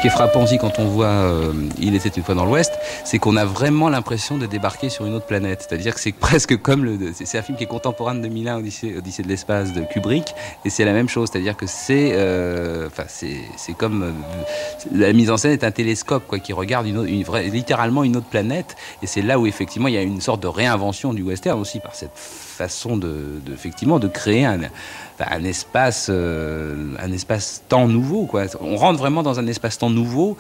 qui est frappant aussi quand on voit Il était une fois dans l'Ouest, c'est qu'on a vraiment l'impression de débarquer sur une autre planète. C'est-à-dire que c'est presque comme c'est un film qui est contemporain de 2001, Odyssée de l'espace de Kubrick, et c'est la même chose. C'est-à-dire que c'est comme la mise en scène est un télescope qui regarde littéralement une autre planète, et c'est là où effectivement il y a une sorte de réinvention du western aussi par cette façon effectivement de créer un espace-temps nouveau, quoi. On rentre vraiment dans un espace-temps nouveau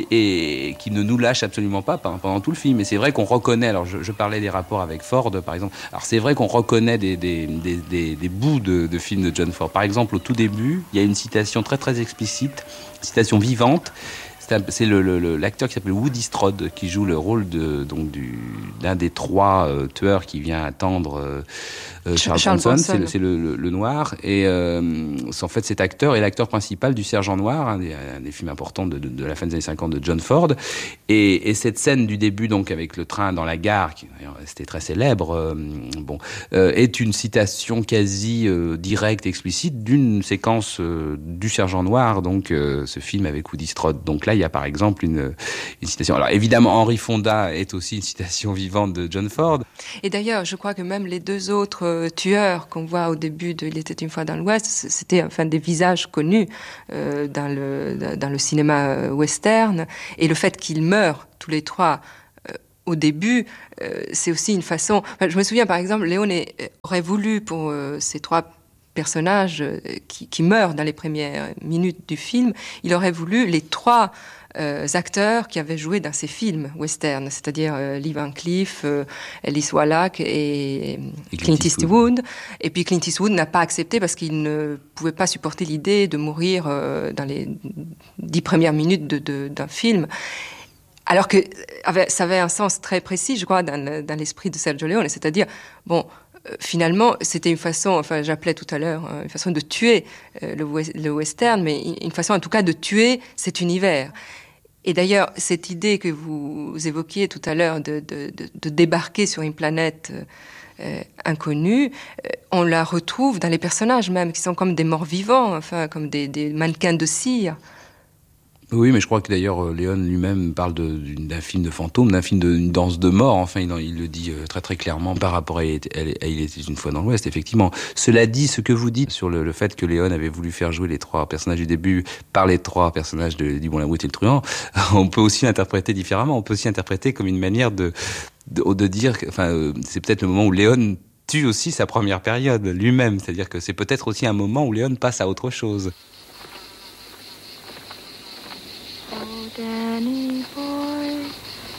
et qui ne nous lâche absolument pas pendant tout le film. Et c'est vrai qu'on reconnaît, alors je parlais des rapports avec Ford, par exemple. Alors c'est vrai qu'on reconnaît des bouts de films de John Ford. Par exemple, au tout début, il y a une citation très très explicite, citation vivante. C'est l'acteur qui s'appelle Woody Strode qui joue le rôle d'un des trois tueurs qui vient attendre Charles Bronson. C'est le noir. Et en fait, cet acteur est l'acteur principal du Sergent Noir, un des films importants de la fin des années 50 de John Ford. Et cette scène du début, donc avec le train dans la gare, qui c'était très célèbre, est une citation quasi directe, explicite d'une séquence du Sergent Noir, donc ce film avec Woody Strode. Donc là, il y a par exemple une citation. Alors évidemment, Henry Fonda est aussi une citation vivante de John Ford. Et d'ailleurs, je crois que même les deux autres tueurs qu'on voit au début de Il était une fois dans l'Ouest, c'était des visages connus dans le cinéma western. Et le fait qu'ils meurent tous les trois au début, c'est aussi une façon... je me souviens, par exemple, Leone aurait voulu pour ces trois personnages qui meurent dans les premières minutes du film, il aurait voulu les trois acteurs qui avaient joué dans ces films westerns, c'est-à-dire Lee Van Cleef, Ellis Wallach et Clint Eastwood. Et puis Clint Eastwood n'a pas accepté parce qu'il ne pouvait pas supporter l'idée de mourir dans les 10 premières minutes d'un film. Alors que ça avait un sens très précis, je crois, dans l'esprit de Sergio Leone, c'est-à-dire, finalement, c'était une façon, j'appelais tout à l'heure, une façon de tuer le western, mais une façon en tout cas de tuer cet univers. Et d'ailleurs, cette idée que vous évoquiez tout à l'heure de débarquer sur une planète inconnue, on la retrouve dans les personnages même, qui sont comme des morts vivants, comme des mannequins de cire. Oui, mais je crois que d'ailleurs Leone lui-même parle d'un film de fantôme, d'un film d'une danse de mort. Enfin, il le dit très très clairement par rapport à Il était une fois dans l'Ouest, effectivement. Cela dit, ce que vous dites sur le fait que Leone avait voulu faire jouer les trois personnages du début par les trois personnages du Bon, la Brute et le Truand, on peut aussi l'interpréter différemment. On peut aussi interpréter comme une manière de dire, c'est peut-être le moment où Leone tue aussi sa première période lui-même. C'est-à-dire que c'est peut-être aussi un moment où Leone passe à autre chose. Danny boy,